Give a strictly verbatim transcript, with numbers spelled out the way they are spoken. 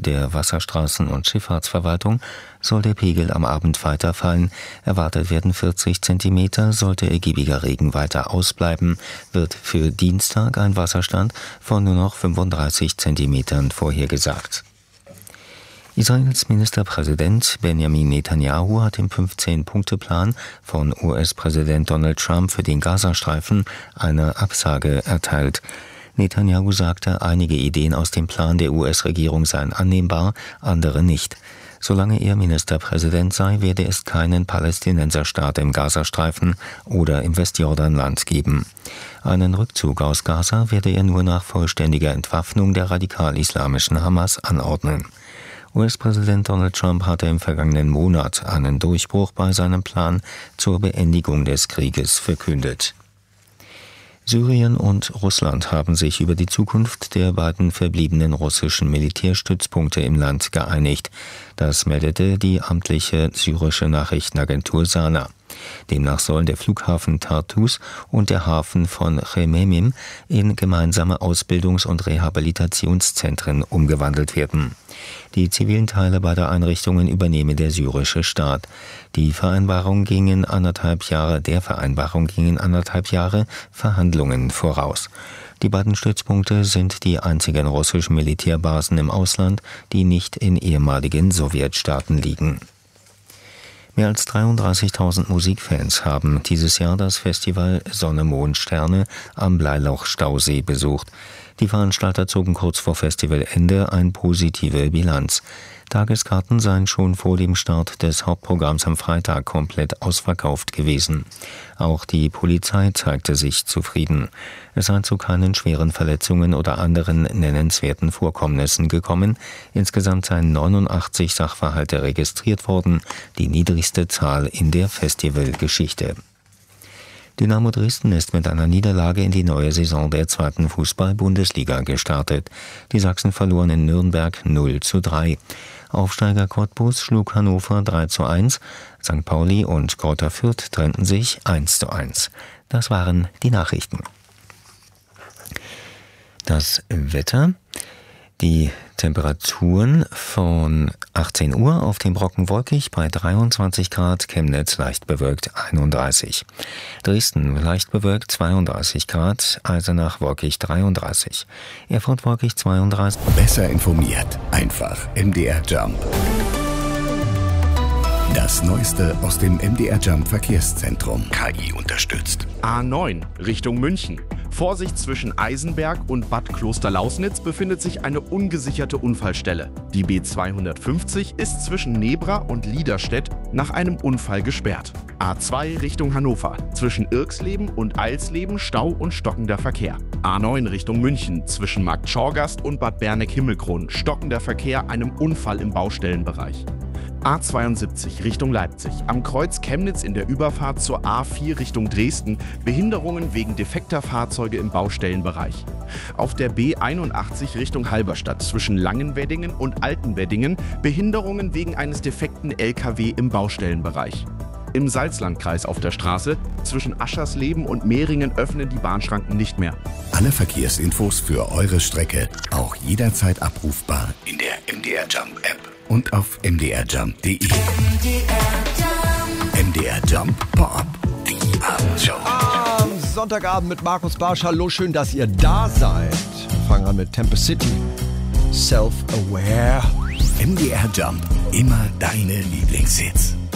der Wasserstraßen- und Schifffahrtsverwaltung soll der Pegel am Abend weiterfallen. Erwartet werden vierzig Zentimeter, sollte ergiebiger Regen weiter ausbleiben, wird für Dienstag ein Wasserstand von nur noch fünfunddreißig Zentimetern vorhergesagt. Israels Ministerpräsident Benjamin Netanyahu hat im fünfzehn-Punkte-Plan von U S-Präsident Donald Trump für den Gazastreifen eine Absage erteilt. Netanyahu sagte, einige Ideen aus dem Plan der U S-Regierung seien annehmbar, andere nicht. Solange er Ministerpräsident sei, werde es keinen Palästinenserstaat im Gazastreifen oder im Westjordanland geben. Einen Rückzug aus Gaza werde er nur nach vollständiger Entwaffnung der radikal-islamischen Hamas anordnen. U S-Präsident Donald Trump hatte im vergangenen Monat einen Durchbruch bei seinem Plan zur Beendigung des Krieges verkündet. Syrien und Russland haben sich über die Zukunft der beiden verbliebenen russischen Militärstützpunkte im Land geeinigt. Das meldete die amtliche syrische Nachrichtenagentur Sana. Demnach sollen der Flughafen Tartus und der Hafen von Chememim in gemeinsame Ausbildungs- und Rehabilitationszentren umgewandelt werden. Die zivilen Teile beider Einrichtungen übernehme der syrische Staat. Die Vereinbarung gingen anderthalb Jahre, der Vereinbarung gingen anderthalb Jahre Verhandlungen voraus. Die beiden Stützpunkte sind die einzigen russischen Militärbasen im Ausland, die nicht in ehemaligen Sowjetstaaten liegen. Mehr als dreiunddreißigtausend Musikfans haben dieses Jahr das Festival Sonne, Mond, Sterne am Bleiloch-Stausee besucht. Die Veranstalter zogen kurz vor Festivalende eine positive Bilanz. Tageskarten seien schon vor dem Start des Hauptprogramms am Freitag komplett ausverkauft gewesen. Auch die Polizei zeigte sich zufrieden. Es sei zu keinen schweren Verletzungen oder anderen nennenswerten Vorkommnissen gekommen. Insgesamt seien neunundachtzig Sachverhalte registriert worden, die niedrigste Zahl in der Festivalgeschichte. Dynamo Dresden ist mit einer Niederlage in die neue Saison der zweiten Fußball-Bundesliga gestartet. Die Sachsen verloren in Nürnberg null zu drei. Aufsteiger Cottbus schlug Hannover drei zu eins. Sankt Pauli und Greuther Fürth trennten sich eins zu eins. Das waren die Nachrichten. Das Wetter. Die Temperaturen von achtzehn Uhr auf dem Brocken wolkig bei dreiundzwanzig Grad, Chemnitz leicht bewölkt einunddreißig. Dresden leicht bewölkt zweiunddreißig Grad, Eisenach wolkig dreiunddreißig. Erfurt wolkig zweiunddreißig. Besser informiert, einfach M D R Jump. Das Neueste aus dem M D R Jump Verkehrszentrum. K I unterstützt. A neun Richtung München. Vorsicht, zwischen Eisenberg und Bad Klosterlausnitz befindet sich eine ungesicherte Unfallstelle. Die B zweihundertfünfzig ist zwischen Nebra und Liederstedt nach einem Unfall gesperrt. A zwei Richtung Hannover. Zwischen Irxleben und Eilsleben Stau und stockender Verkehr. A neun Richtung München. Zwischen Markt Schorgast und Bad Berneck-Himmelkron stockender Verkehr, einem Unfall im Baustellenbereich. A zweiundsiebzig Richtung Leipzig. Am Kreuz Chemnitz in der Überfahrt zur A vier Richtung Dresden Behinderungen wegen defekter Fahrzeuge im Baustellenbereich. Auf der B einundachtzig Richtung Halberstadt zwischen Langenweddingen und Altenweddingen Behinderungen wegen eines defekten L K W im Baustellenbereich. Im Salzlandkreis auf der Straße zwischen Aschersleben und Mehringen öffnen die Bahnschranken nicht mehr. Alle Verkehrsinfos für eure Strecke auch jederzeit abrufbar in der M D R Jump App und auf m d r jump punkt d e. M D R Jump Pop, die Abendshow. Am Sonntagabend mit Markus Barsch. Hallo, schön, dass ihr da seid. Wir fangen an mit Tempest City. Self-Aware. M D R Jump, immer deine Lieblingshits.